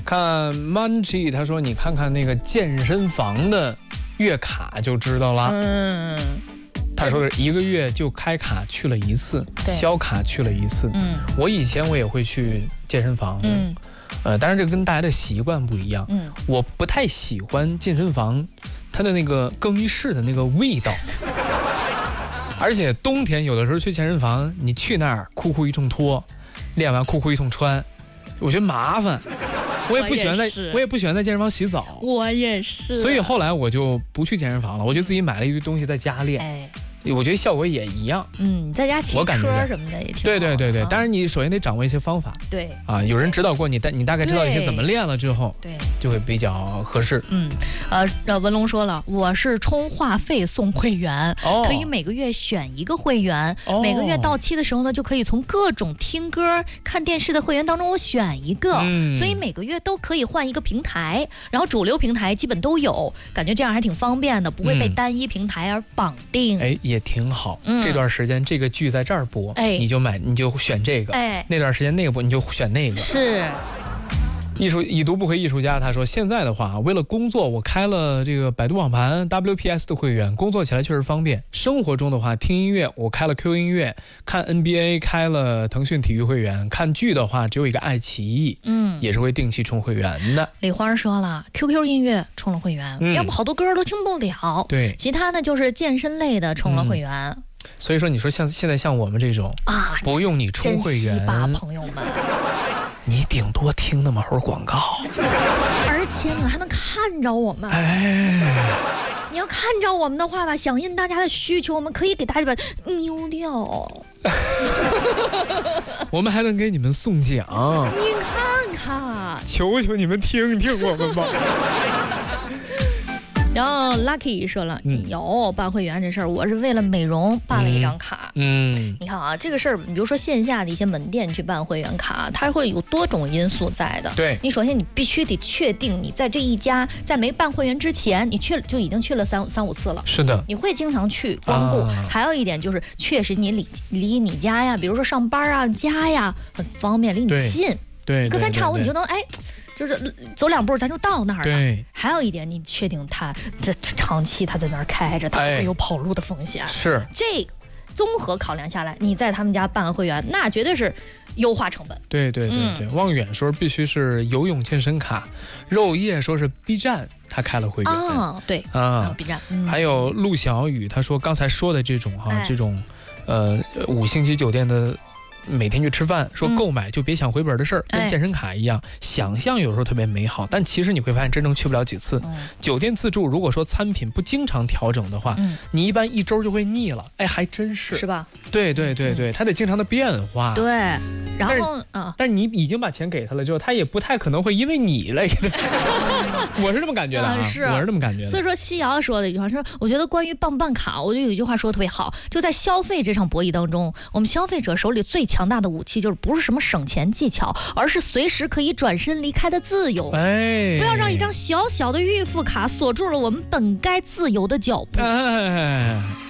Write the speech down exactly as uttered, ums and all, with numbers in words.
看 Manchi 他说你看看那个健身房的月卡就知道了。 嗯， 他说一个月就开卡去了一次，销卡去了一次。 嗯， 我以前我也会去健身房。 嗯， 呃，当然这跟大家的习惯不一样。 嗯， 我不太喜欢健身房它的那个更衣室的那个味道。而且冬天有的时候去健身房，你去那儿裤裤一通脱，练完裤裤一通穿，我觉得麻烦。我也不喜欢在，我也, 我也不喜欢在健身房洗澡。 我也是。 所以后来我就不去健身房了，我就自己买了一堆东西在家练。哎，我觉得效果也一样。 嗯，在家骑车什么的也挺好。 对对对对，当然你首先得掌握一些方法。 对啊，有人指导过你，但你大概知道一些怎么练了之后， 对， 就会比较合适。 嗯，呃，文龙说了，我是充话费送会员，哦、可以每个月选一个会员，哦、每个月到期的时候呢，就可以从各种听歌、看电视的会员当中我选一个，嗯、所以每个月都可以换一个平台，然后主流平台基本都有，感觉这样还挺方便的，不会被单一平台而绑定。 哎、嗯，也挺好。嗯、这段时间这个剧在这儿播，哎，你就买，你就选这个。哎，那段时间那个播，你就选那个。 是。 艺术已读不回艺术家他说，现在的话为了工作我开了这个百度网盘 W P S 的会员，工作起来确实方便。生活中的话听音乐我开了 Q 音乐，看 N B A 开了腾讯体育会员，看剧的话只有一个爱奇艺，嗯，也是会定期充会员的。 李花说了 Q Q 音乐充了会员、嗯、要不好多歌都听不了。 对， 其他呢就是健身类的充了会员、嗯、 所以说你说像现在像我们这种啊，不用你充会员， 珍惜吧朋友们， 你顶多听那么会儿广告， 而且你们还能看着我们。 哎， 你要看着我们的话吧，响应大家的需求，我们可以给大家把丢掉。 我们还能给你们送奖， 你看看， 求求你们听听我们吧。 然后 Lucky 说了，嗯、有办会员这事儿，我是为了美容办了一张卡。嗯，你看啊，这个事儿，比如说线下的一些门店去办会员卡，它会有多种因素在的。 对， 你首先你必须得确定你在这一家在没办会员之前，你去就已经去了三三五次了。 是的， 你会经常去光顾。啊、还有一点就是，确实你离离你家呀，比如说上班啊、家呀，很方便，离你近。 对， 隔三差五你就能哎。就是走两步咱就到那儿了。 对， 还有一点，你确定他这长期他在那儿开着，他会有跑路的风险。哎、 是， 这综合考量下来，你在他们家办会员，那绝对是优化成本。 对对对对，嗯、望远说必须是游泳健身卡，肉叶说是 B 站他开了会员。 啊，对啊，还有 B 站，嗯、 还有陆小雨他说刚才说的这种哈、哎，这种呃五星级酒店的。每天去吃饭，说购买就别想回本的事儿、嗯，跟健身卡一样、哎，想象有时候特别美好，但其实你会发现真正去不了几次。嗯、酒店自助如果说餐品不经常调整的话、嗯，你一般一周就会腻了。哎，还真是， 是吧？ 对对对对，它得经常的变化。 对，然后啊，但是你已经把钱给他了之后，他也不太可能会因为你来。我是这么感觉的啊， 是， 我是这么感觉的。 所以说，西瑶说的一句话说，我觉得关于办不办卡，我就有一句话说的特别好，就在消费这场博弈当中，我们消费者手里最强大的武器就是不是什么省钱技巧，而是随时可以转身离开的自由。哎，不要让一张小小的预付卡锁住了我们本该自由的脚步。哎。